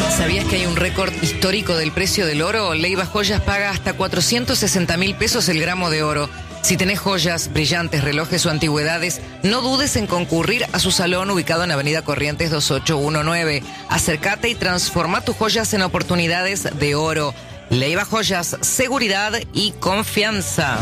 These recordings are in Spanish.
¿Sabías que hay un récord histórico del precio del oro? Leiva Joyas paga hasta 460.000 pesos el gramo de oro. Si tenés joyas, brillantes, relojes o antigüedades, no dudes en concurrir a su salón ubicado en Avenida Corrientes 2819. Acércate y transforma tus joyas en oportunidades de oro. Leiva Joyas, seguridad y confianza.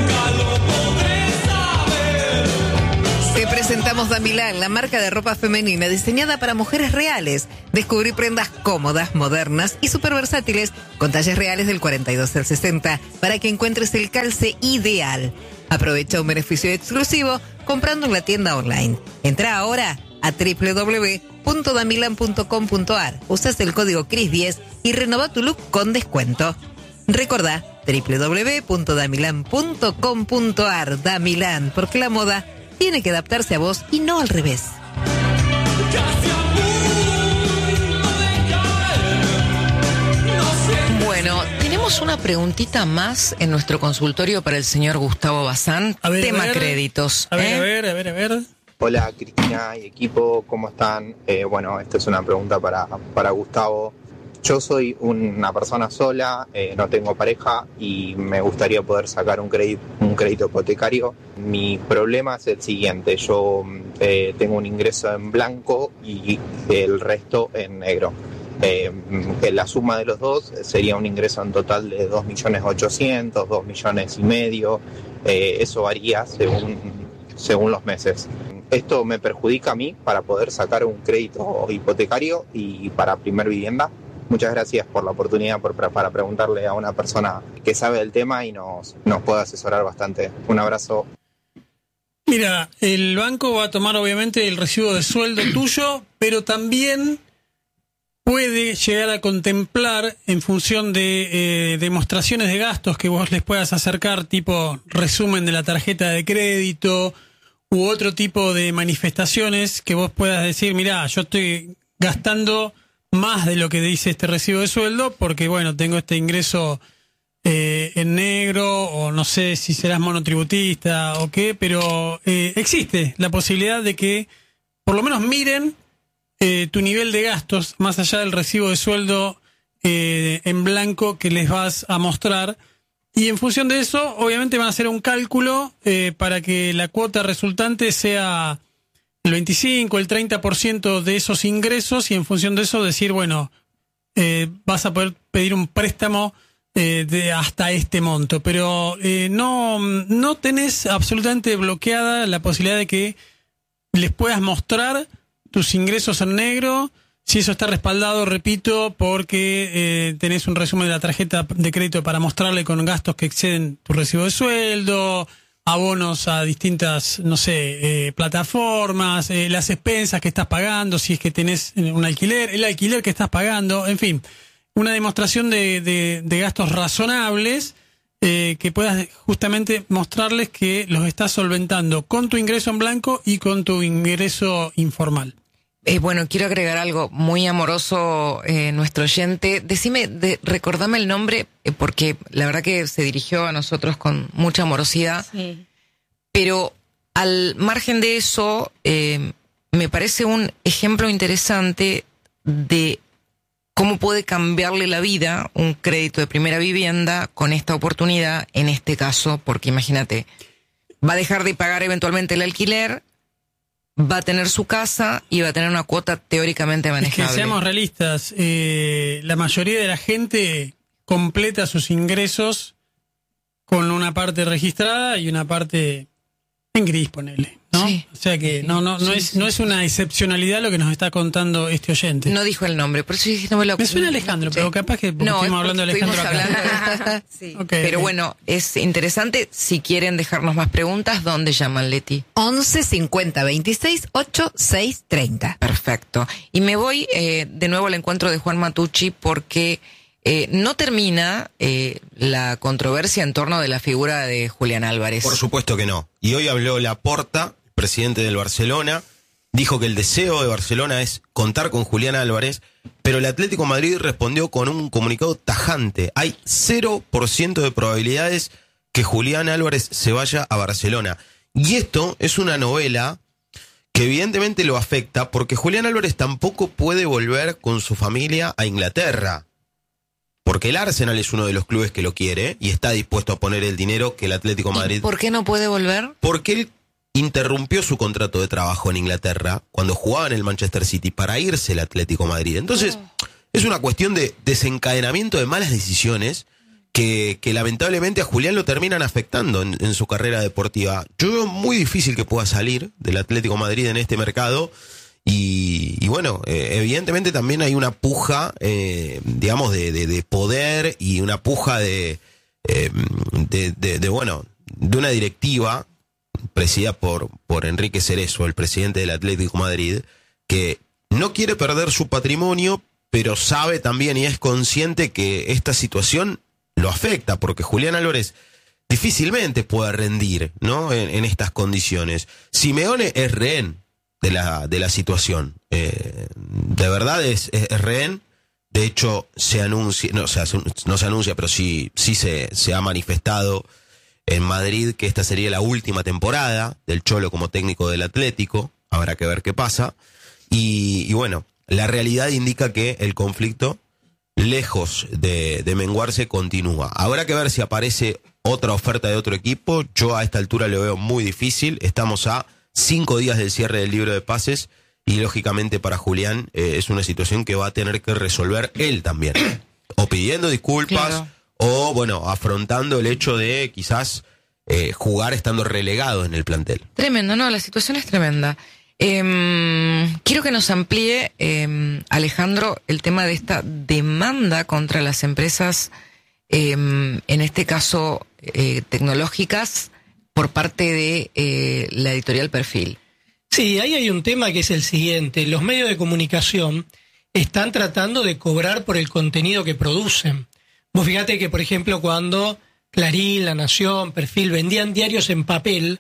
Te presentamos Damilán, la marca de ropa femenina diseñada para mujeres reales. Descubrí prendas cómodas, modernas y súper versátiles con talles reales del 42 al 60 para que encuentres el calce ideal. Aprovecha un beneficio exclusivo comprando en la tienda online. Entra ahora a www.damilan.com.ar. Usas el código CRIS10 y renova tu look con descuento. Recordá www.damilan.com.ar. Damilán, porque la moda tiene que adaptarse a vos y no al revés. Bueno, tenemos una preguntita más en nuestro consultorio para el señor Gustavo Bazán. Tema créditos. A ver. Hola Cristina y equipo, ¿cómo están? Bueno, esta es una pregunta para Gustavo. Yo soy una persona sola, no tengo pareja y me gustaría poder sacar un crédito hipotecario. Mi problema es el siguiente, yo tengo un ingreso en blanco y el resto en negro. La suma de los dos sería un ingreso en total de 2.800.000, 2,5 millones. Eso varía según los meses. Esto me perjudica a mí para poder sacar un crédito hipotecario y para primer vivienda. Muchas gracias por la oportunidad para preguntarle a una persona que sabe del tema y nos puede asesorar bastante. Un abrazo. Mira, el banco va a tomar obviamente el recibo de sueldo tuyo, pero también puede llegar a contemplar en función de demostraciones de gastos que vos les puedas acercar, tipo resumen de la tarjeta de crédito u otro tipo de manifestaciones que vos puedas decir, mirá, yo estoy gastando más de lo que dice este recibo de sueldo porque, bueno, tengo este ingreso en negro o no sé si serás monotributista o qué, pero existe la posibilidad de que por lo menos miren tu nivel de gastos más allá del recibo de sueldo en blanco que les vas a mostrar y en función de eso obviamente van a hacer un cálculo para que la cuota resultante sea el 25, el 30% de esos ingresos y en función de eso decir, bueno, vas a poder pedir un préstamo de hasta este monto, pero no tenés absolutamente bloqueada la posibilidad de que les puedas mostrar tus ingresos en negro, si eso está respaldado, repito, porque tenés un resumen de la tarjeta de crédito para mostrarle con gastos que exceden tu recibo de sueldo, abonos a distintas, no sé, plataformas, las expensas que estás pagando, si es que tenés un alquiler, el alquiler que estás pagando, en fin, una demostración de gastos razonables que puedas justamente mostrarles que los estás solventando con tu ingreso en blanco y con tu ingreso informal. Bueno, quiero agregar algo muy amoroso, nuestro oyente. Recordame el nombre, porque la verdad que se dirigió a nosotros con mucha amorosidad. Sí. Pero al margen de eso, me parece un ejemplo interesante de cómo puede cambiarle la vida un crédito de primera vivienda con esta oportunidad, en este caso, porque imagínate, va a dejar de pagar eventualmente el alquiler, va a tener su casa y va a tener una cuota teóricamente manejable. Es que seamos realistas, la mayoría de la gente completa sus ingresos con una parte registrada y una parte en gris, ponele, ¿no? Sí. O sea que no es una excepcionalidad lo que nos está contando este oyente. No dijo el nombre, por eso dije, no me lo... Me suena Alejandro, sí. Pero capaz que estuvimos hablando de Alejandro acá. Sí. Okay, pero bueno, es interesante. Si quieren dejarnos más preguntas, ¿dónde llaman, Leti? 11 50 26 86 30. Perfecto. Y me voy de nuevo al encuentro de Juan Matucci porque no termina la controversia en torno de la figura de Julián Álvarez. Por supuesto que no. Y hoy habló Laporta, presidente del Barcelona, dijo que el deseo de Barcelona es contar con Julián Álvarez, pero el Atlético de Madrid respondió con un comunicado tajante. Hay 0% de probabilidades que Julián Álvarez se vaya a Barcelona. Y esto es una novela que evidentemente lo afecta porque Julián Álvarez tampoco puede volver con su familia a Inglaterra. Porque el Arsenal es uno de los clubes que lo quiere y está dispuesto a poner el dinero que el Atlético de Madrid... ¿Por qué no puede volver? Porque él interrumpió su contrato de trabajo en Inglaterra cuando jugaba en el Manchester City para irse al Atlético de Madrid. Entonces, es una cuestión de desencadenamiento de malas decisiones que lamentablemente a Julián lo terminan afectando en su carrera deportiva. Yo veo muy difícil que pueda salir del Atlético de Madrid en este mercado y bueno, evidentemente también hay una puja, digamos, de poder y una puja de una directiva presidida por Enrique Cerezo, el presidente del Atlético de Madrid, que no quiere perder su patrimonio, pero sabe también y es consciente que esta situación lo afecta, porque Julián Álvarez difícilmente puede rendir, ¿no? En estas condiciones. Simeone es rehén de la situación. De verdad es rehén. De hecho, se anuncia, no se anuncia, pero sí se ha manifestado en Madrid que esta sería la última temporada del Cholo como técnico del Atlético. Habrá que ver qué pasa. Y bueno, la realidad indica que el conflicto, lejos de menguarse, continúa. Habrá que ver si aparece otra oferta de otro equipo. Yo a esta altura lo veo muy difícil. Estamos a 5 días del cierre del libro de pases y lógicamente para Julián es una situación que va a tener que resolver él también. O pidiendo disculpas, claro, o bueno, afrontando el hecho de quizás jugar estando relegado en el plantel. Tremendo, no, la situación es tremenda. Quiero que nos amplíe, Alejandro, el tema de esta demanda contra las empresas, en este caso tecnológicas, por parte de la editorial Perfil. Sí, ahí hay un tema que es el siguiente. Los medios de comunicación están tratando de cobrar por el contenido que producen. Vos fíjate que, por ejemplo, cuando Clarín, La Nación, Perfil vendían diarios en papel,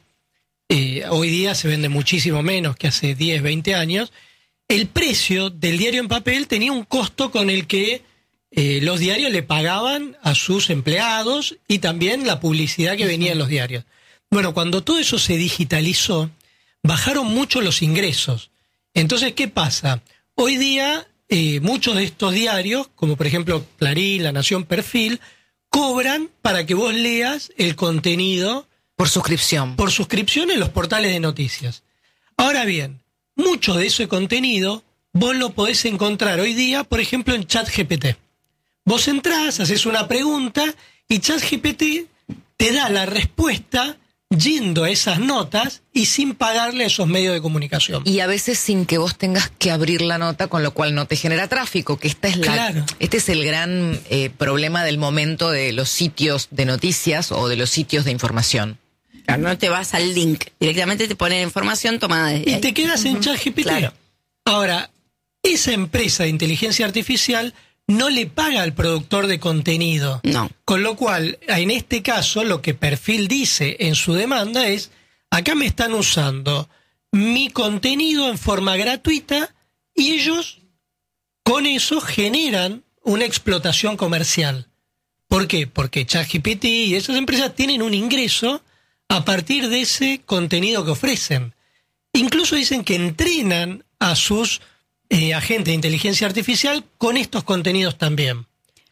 hoy día se vende muchísimo menos que hace 10, 20 años, el precio del diario en papel tenía un costo con el que los diarios le pagaban a sus empleados y también la publicidad que venía en los diarios. Bueno, cuando todo eso se digitalizó, bajaron mucho los ingresos. Entonces, ¿qué pasa? Hoy día, muchos de estos diarios, como por ejemplo Clarín, La Nación, Perfil, cobran para que vos leas el contenido por suscripción. Por suscripción en los portales de noticias. Ahora bien, mucho de ese contenido vos lo podés encontrar hoy día, por ejemplo, en ChatGPT. Vos entrás, haces una pregunta y ChatGPT te da la respuesta yendo a esas notas y sin pagarle a esos medios de comunicación. Y a veces sin que vos tengas que abrir la nota, con lo cual no te genera tráfico, que Claro. Este es el gran problema del momento de los sitios de noticias o de los sitios de información. Claro, no te vas al link, directamente te ponen información tomada desde y ahí. te quedas en ChatGPT. Claro. Ahora, esa empresa de inteligencia artificial no le paga al productor de contenido. No. Con lo cual, en este caso, lo que Perfil dice en su demanda es: acá me están usando mi contenido en forma gratuita y ellos con eso generan una explotación comercial. ¿Por qué? Porque ChatGPT y esas empresas tienen un ingreso a partir de ese contenido que ofrecen. Incluso dicen que entrenan a sus agentes de inteligencia artificial con estos contenidos también.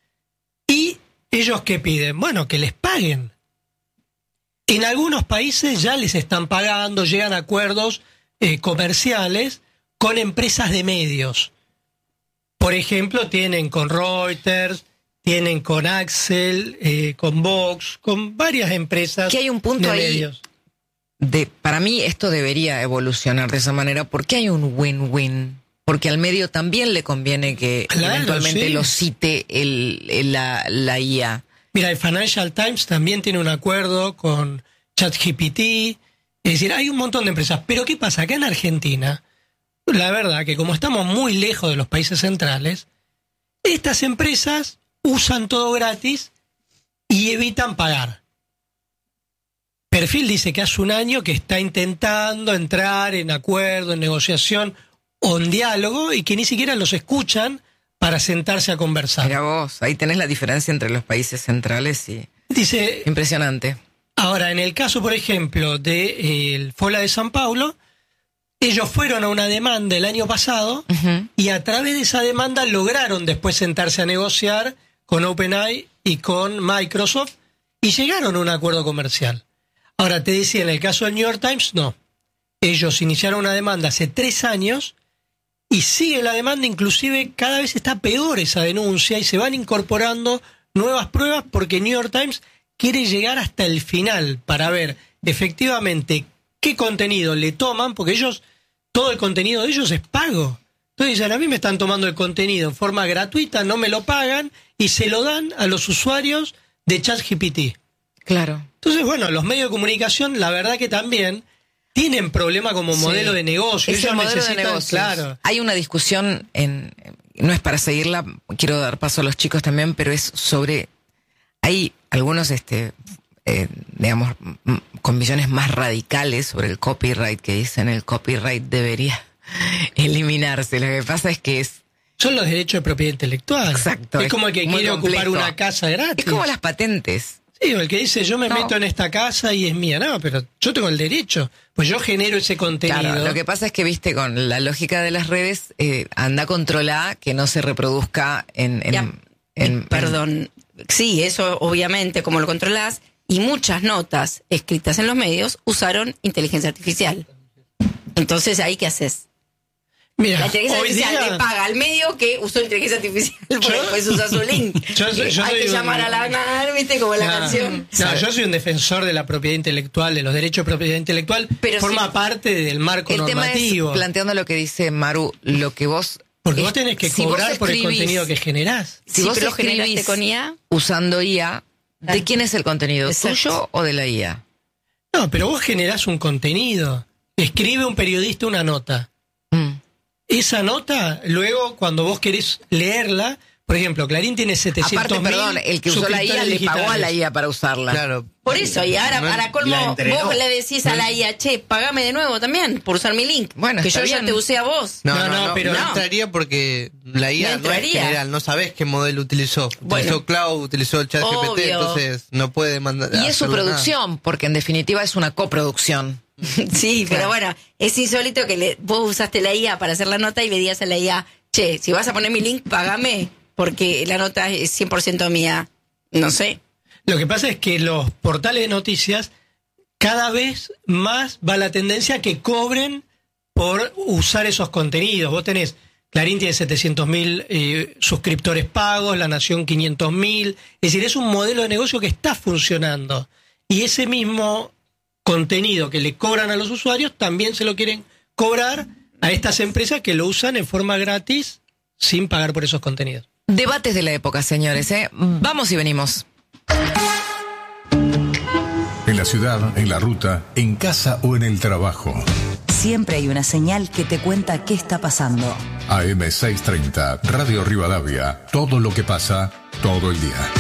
¿Y ellos qué piden? Bueno, que les paguen. En algunos países ya les están pagando, llegan a acuerdos comerciales con empresas de medios. Por ejemplo, tienen con Reuters, tienen con Axel, con Vox, con varias empresas que hay un punto de ahí medios. Para mí esto debería evolucionar de esa manera, porque hay un win-win. Porque al medio también le conviene que eventualmente sí, lo cite la IA. Mira, el Financial Times también tiene un acuerdo con ChatGPT. Es decir, hay un montón de empresas. Pero ¿qué pasa? Acá en Argentina, la verdad que como estamos muy lejos de los países centrales, estas empresas usan todo gratis y evitan pagar. Perfil dice que hace un año que está intentando entrar en acuerdo, en negociación o en diálogo, y que ni siquiera los escuchan para sentarse a conversar. Mira vos, ahí tenés la diferencia entre los países centrales y... Dice, impresionante. Ahora, en el caso, por ejemplo, del Fola de San Paulo, Ellos fueron a una demanda el año pasado y a través de esa demanda lograron después sentarse a negociar con OpenAI y con Microsoft y llegaron a un acuerdo comercial. Ahora, te decía, en el caso del New York Times, no. Ellos iniciaron una demanda hace 3 años y sigue la demanda, inclusive cada vez está peor esa denuncia y se van incorporando nuevas pruebas porque New York Times quiere llegar hasta el final para ver efectivamente qué contenido le toman, porque ellos, todo el contenido de ellos es pago. Entonces dicen, a mí me están tomando el contenido en forma gratuita, no me lo pagan y se lo dan a los usuarios de ChatGPT. Claro. Entonces, bueno, los medios de comunicación, la verdad que también tienen problema como modelo de negocio. Es el modelo de negocios. Claro. Hay una discusión, no es para seguirla, quiero dar paso a los chicos también, pero es sobre, hay algunos, digamos, con visiones más radicales sobre el copyright, que dicen el copyright debería eliminarse. Lo que pasa es que son los derechos de propiedad intelectual. Exacto. Es como el que quiere ocupar una casa gratis. Es como las patentes. Sí, el que dice, yo me meto en esta casa y es mía. No, pero yo tengo el derecho. Pues yo genero ese contenido. Claro, lo que pasa es que, viste, con la lógica de las redes, anda controlada que no se reproduzca Perdón. Sí, eso obviamente, como lo controlás. Y muchas notas escritas en los medios usaron inteligencia artificial. Entonces, ¿ahí qué haces? Mira, la inteligencia artificial le paga al medio que usó inteligencia artificial, porque después usa su link. Hay que llamar a la NAR, ¿viste? Como la canción. No, yo soy un defensor de la propiedad intelectual, de los derechos de propiedad intelectual. Pero forma parte del marco normativo. Tema es, planteando lo que dice Maru, lo que vos... Porque vos tenés que cobrar por el contenido que generás. Si vos lo generaste con IA, usando IA, ¿de quién es el contenido? ¿Tuyo o de la IA? No, pero vos generás un contenido. Escribe un periodista una nota. Esa nota, luego, cuando vos querés leerla, por ejemplo, Clarín tiene 700.000. Aparte, perdón, el que usó la IA le pagó a la IA para usarla. Claro. Por eso, y ahora, para colmo, vos le decís a la IA, che, pagame de nuevo también por usar mi link. Bueno, que yo ya te usé a vos. No, pero no entraría porque la IA no es general, no sabés qué modelo utilizó. Utilizó Cloud, utilizó el ChatGPT, entonces no puede mandar. Y es su producción, porque en definitiva es una coproducción. Sí, pero bueno, es insólito que vos usaste la IA para hacer la nota y le digas a la IA, che, si vas a poner mi link, pagame, porque la nota es 100% mía. No sé. Lo que pasa es que los portales de noticias, cada vez más va la tendencia a que cobren por usar esos contenidos. Vos tenés, Clarín tiene 700.000 suscriptores pagos, La Nación 500.000. Es decir, es un modelo de negocio que está funcionando. Y ese mismo contenido que le cobran a los usuarios también se lo quieren cobrar a estas empresas que lo usan en forma gratis sin pagar por esos contenidos. Debates de la época, señores, ¿eh? Vamos y venimos. En la ciudad, en la ruta, en casa o en el trabajo. Siempre hay una señal que te cuenta qué está pasando. AM630, Radio Rivadavia. Todo lo que pasa, todo el día.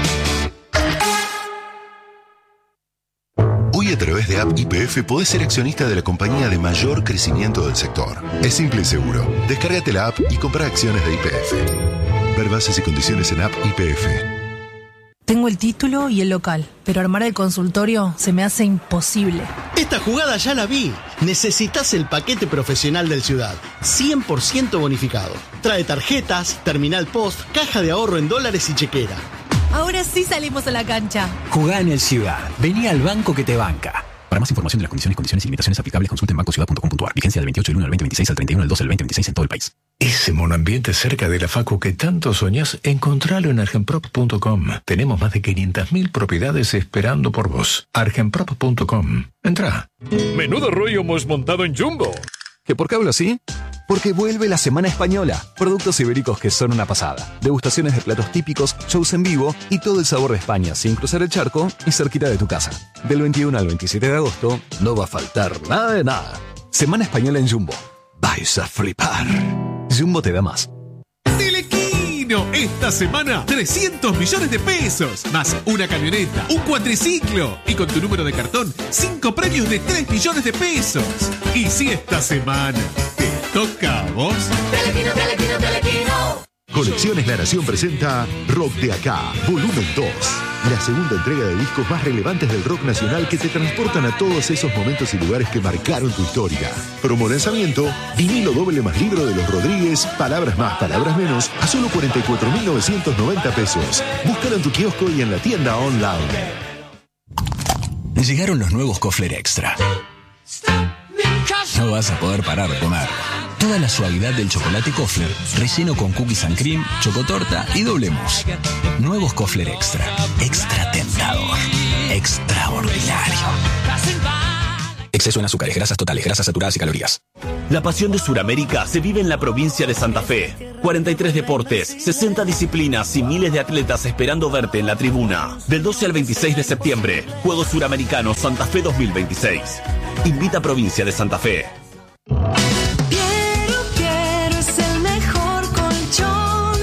Hoy a través de App YPF podés ser accionista de la compañía de mayor crecimiento del sector. Es simple y seguro. Descárgate la app y compra acciones de YPF. Ver bases y condiciones en App YPF. Tengo el título y el local, pero armar el consultorio se me hace imposible. Esta jugada ya la vi. Necesitas el paquete profesional del Ciudad, 100% bonificado. Trae tarjetas, terminal post, caja de ahorro en dólares y chequera. Ahora sí salimos a la cancha. Jugá en el Ciudad. Vení al banco que te banca. Para más información de las condiciones y limitaciones aplicables, consulte en bancociudad.com.ar. Vigencia del 28 del 1 al 2026 al 31 del 12 del 2026 en todo el país. Ese monoambiente cerca de la facu que tanto soñás, encontralo en argenprop.com. Tenemos más de 500.000 propiedades esperando por vos. argenprop.com. Entrá. Menudo rollo hemos montado en Jumbo. ¿Que por qué hablo así? Porque vuelve la Semana Española. Productos ibéricos que son una pasada. Degustaciones de platos típicos, shows en vivo y todo el sabor de España sin cruzar el charco y cerquita de tu casa. Del 21 al 27 de agosto no va a faltar nada de nada. Semana Española en Jumbo. Vais a flipar. Jumbo te da más. Telequino, esta semana 300 millones de pesos, más una camioneta, un cuatriciclo y con tu número de cartón 5 premios de 3 millones de pesos. Y si esta semana te toca a vos. Telequino, Telequino, Telequino. Colecciones La Nación presenta Rock de Acá, volumen 2. la segunda entrega de discos más relevantes del rock nacional que te transportan a todos esos momentos y lugares que marcaron tu historia. Promo lanzamiento, vinilo doble más libro de los Rodríguez, palabras más, palabras menos, a solo 44.990 pesos. Búscalo en tu kiosco y en la tienda online. Llegaron los nuevos Kofler Extra. No vas a poder parar de comer. Toda la suavidad del chocolate Kofler, relleno con cookies and cream, chocotorta y doble mousse. Nuevos Kofler Extra. Extra tentador. Extraordinario. Exceso en azúcares, grasas totales, grasas saturadas y calorías. La pasión de Sudamérica se vive en la provincia de Santa Fe. 43 deportes, 60 disciplinas y miles de atletas esperando verte en la tribuna. Del 12 al 26 de septiembre, Juegos Suramericanos Santa Fe 2026. Invita a Provincia de Santa Fe. Piero es el mejor colchón.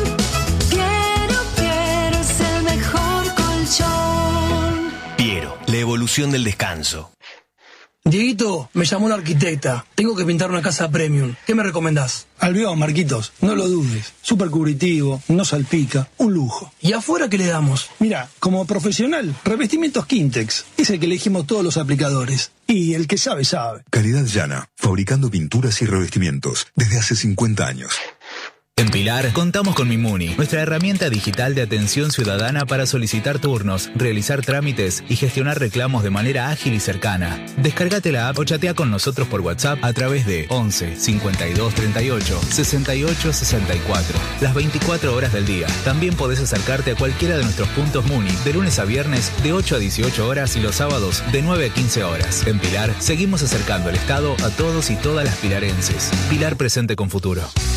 Piero es el mejor colchón. Piero, la evolución del descanso. Dieguito, me llamó la arquitecta. Tengo que pintar una casa premium. ¿Qué me recomendás? Albión, Marquitos, no lo dudes. Súper cubritivo, no salpica, un lujo. ¿Y afuera qué le damos? Mira, como profesional, revestimientos Quintex. Es el que elegimos todos los aplicadores. Y el que sabe, sabe. Calidad Llana, fabricando pinturas y revestimientos desde hace 50 años. En Pilar contamos con Mimuni, nuestra herramienta digital de atención ciudadana para solicitar turnos, realizar trámites y gestionar reclamos de manera ágil y cercana. Descárgate la app o chatea con nosotros por WhatsApp a través de 11 52 38 68 64. Las 24 horas del día. También podés acercarte a cualquiera de nuestros puntos Muni de lunes a viernes de 8 a 18 horas y los sábados de 9 a 15 horas. En Pilar seguimos acercando el Estado a todos y todas las pilarenses. Pilar presente con futuro.